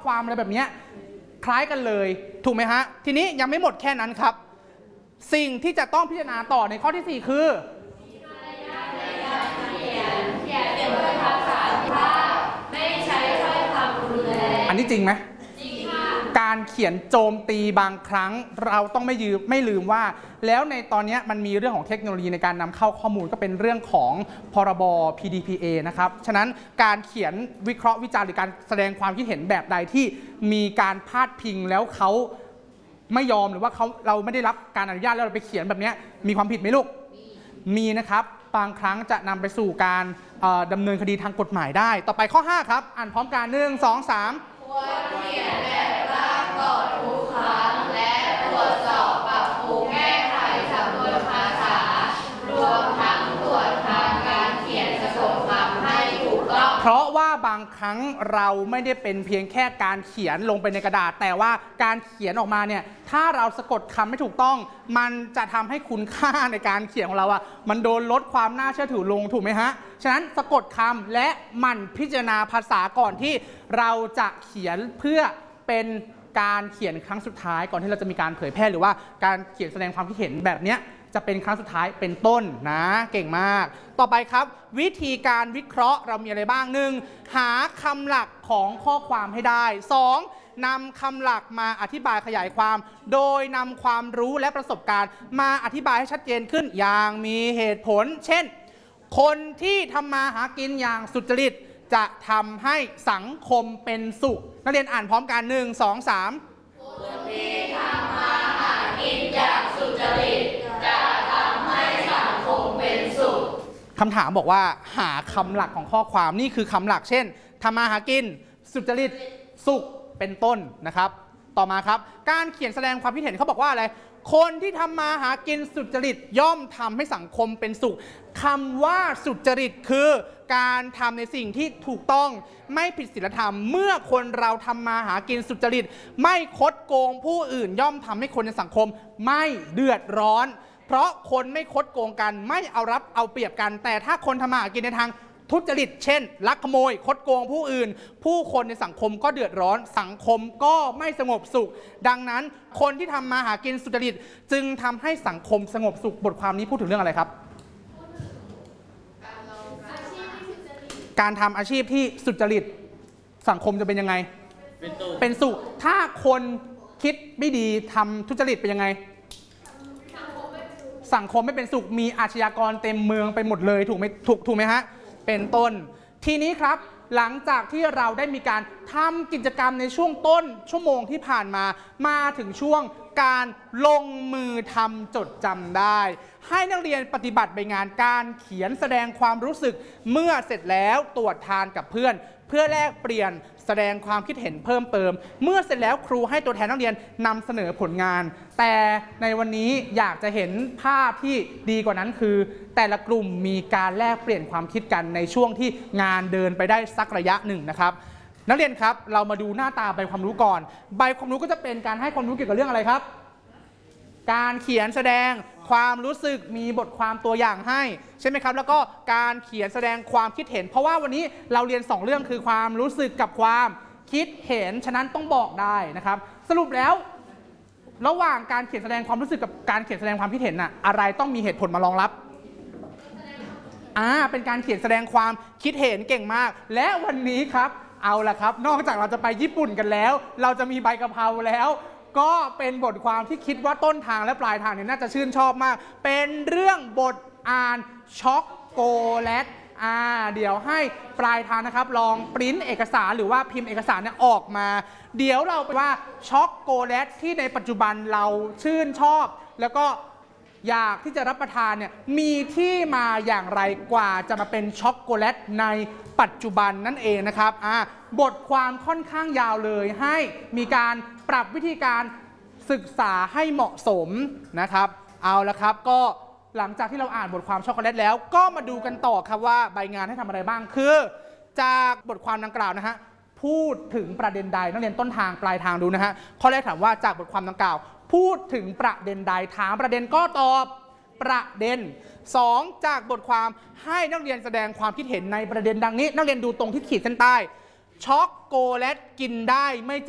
ความอะไรแบบนี้คล้ายกันเลยถูกไหมฮะทีนี้ยังไม่หมดแค่นั้นครับสิ่งที่จะต้องพิจารณาต่อในข้อที่4คืออันนี้จริงไหมการเขียนโจมตีบางครั้งเราต้องไม่ลืมว่าแล้วในตอนนี้มันมีเรื่องของเทคโนโลยีในการนำเข้าข้อมูลก็เป็นเรื่องของพรบ PDPA นะครับฉะนั้นการเขียนวิเคราะห์วิจารณ์หรือการแสดงความคิดเห็นแบบใดที่มีการพาดพิงแล้วเขาไม่ยอมหรือว่าเราไม่ได้รับการอนุญาตแล้วเราไปเขียนแบบนี้มีความผิดไหมลูกมีนะครับบางครั้งจะนำไปสู่การดำเนินคดีทางกฎหมายได้ต่อไปข้อ5ครับอ่านพร้อมกัน1 2 3ควรเขียนแบบร่างก่อนทุกครั้งและตรวจสอบปรับปรุงแก้ไขสำนวนภาษารวมทั้งตรวจทางการเขียนสะกดคำให้ถูกต้องเพราะว่าบางครั้งเราไม่ได้เป็นเพียงแค่การเขียนลงไปในกระดาษแต่ว่าการเขียนออกมาเนี่ยถ้าเราสะกดคำไม่ถูกต้องมันจะทำให้คุณค่าในการเขียนของเรามันโดนลดความน่าเชื่อถือลงถูกไหมฮะฉะนั้นสะกดคำและหมั่นพิจารณาภาษาก่อนที่เราจะเขียนเพื่อเป็นการเขียนครั้งสุดท้ายก่อนที่เราจะมีการเผยแพร่หรือว่าการเขียนแสดงความคิดเห็นแบบนี้จะเป็นครั้งสุดท้ายเป็นต้นนะเก่งมากต่อไปครับวิธีการวิเคราะห์เรามีอะไรบ้าง1หาคำหลักของข้อความให้ได้2นำคำหลักมาอธิบายขยายความโดยนำความรู้และประสบการณ์มาอธิบายให้ชัดเจนขึ้นอย่างมีเหตุผลเช่นคนที่ทำมาหากินอย่างสุจริตจะทำให้สังคมเป็นสุขนักเรียนอ่านพร้อมกัน1 2 3คนที่ทำมาหากินอย่างสุจริตจะทำให้สังคมเป็นสุขคำถามบอกว่าหาคำหลักของข้อความนี่คือคำหลักเช่นทำมาหากินสุจริตสุขเป็นต้นนะครับต่อมาครับการเขียนแสดงความคิดเห็นเขาบอกว่าอะไรคนที่ทำมาหากินสุจริตย่อมทำให้สังคมเป็นสุขคำว่าสุจริตคือการทำในสิ่งที่ถูกต้องไม่ผิดศีลธรรมเมื่อคนเราทำมาหากินสุจริตไม่คดโกงผู้อื่นย่อมทำให้คนในสังคมไม่เดือดร้อนเพราะคนไม่คดโกงกันไม่เอารัดเอาเปรียบกันแต่ถ้าคนทำมาหากินในทางทุจริตเช่นลักขโมยคดโกงผู้อื่นผู้คนในสังคมก็เดือดร้อนสังคมก็ไม่สงบสุขดังนั้นคนที่ทำมาหากินสุจริตจึงทำให้สังคมสงบสุขบทความนี้พูดถึงเรื่องอะไรครับการทำอาชีพที่สุจริตสังคมจะเป็นยังไงเป็นสุขถ้าคนคิดไม่ดีทำทุจริตเป็นยังไงสังคมไม่เป็นสุขมีอาชญากรเต็มเมืองไปหมดเลยถูกไหมฮะเป็นต้นทีนี้ครับหลังจากที่เราได้มีการทำกิจกรรมในช่วงต้นชั่วโมงที่ผ่านมาถึงช่วงการลงมือทำจดจำได้ให้นักเรียนปฏิบัติใบงานการเขียนแสดงความรู้สึกเมื่อเสร็จแล้วตรวจทานกับเพื่อนเพื่อแลกเปลี่ยนแสดงความคิดเห็นเพิ่มเติมเมื่อเสร็จแล้วครูให้ตัวแทนนักเรียนนำเสนอผลงานแต่ในวันนี้อยากจะเห็นภาพที่ดีกว่านั้นคือแต่ละกลุ่มมีการแลกเปลี่ยนความคิดกันในช่วงที่งานเดินไปได้สักระยะหนึ่งนะครับนักเรียนครับเรามาดูหน้าตาใบความรู้ก่อนใบความรู้ก็จะเป็นการให้ความรู้เกี่ยวกับเรื่องอะไรครับการเขียนแสดงความรู้สึกมีบทความตัวอย่างให้ใช่ไหมครับแล้วก็การเขียนแสดงความคิดเห็นเพราะว่าวันนี้เราเรียน2เรื่องคือความรู้สึกกับความคิดเห็นฉะนั้นต้องบอกได้นะครับสรุปแล้วระหว่างการเขียนแสดงความรู้สึกกับการเขียนแสดงความคิดเห็นอะไรต้องมีเหตุผลมารองรับเป็นการเขียนแสดงความคิดเห็นเก่งมากและวันนี้ครับเอาละครับนอกจากเราจะไปญี่ปุ่นกันแล้วเราจะมีใบกะเพราแล้วก็เป็นบทความที่คิดว่าต้นทางและปลายทางเนี่ยน่าจะชื่นชอบมากเป็นเรื่องบทอ่านช็อกโกแลตเดี๋ยวให้ปลายทางนะครับลองปริ้นเอกสารหรือว่าพิมพ์เอกสารเนี่ยออกมาเดี๋ยวเราไปว่าช็อกโกแลตที่ในปัจจุบันเราชื่นชอบแล้วก็อยากที่จะรับประทานเนี่ยมีที่มาอย่างไรกว่าจะมาเป็นช็อกโกแลตในปัจจุบันนั่นเองนะครับบทความค่อนข้างยาวเลยให้มีการปรับวิธีการศึกษาให้เหมาะสมนะครับเอาละครับก็หลังจากที่เราอ่านบทความช็อกโกแลตแล้วก็มาดูกันต่อครับว่าใบงานให้ทำอะไรบ้างคือจากบทความดังกล่าวนะฮะพูดถึงประเด็นใดนักเรียนต้นทางปลายทางดูนะฮะข้อแรกถามว่าจากบทความดังกล่าวพูดถึงประเด็นใดถามประเด็นก็ตอบประเด็น2จากบทความให้นักเรียนแสดงความคิดเห็นในประเด็นดังนี้นักเรียนดูตรงที่ขีดเส้นใต้ช็อกโกแลตกินได้ไม่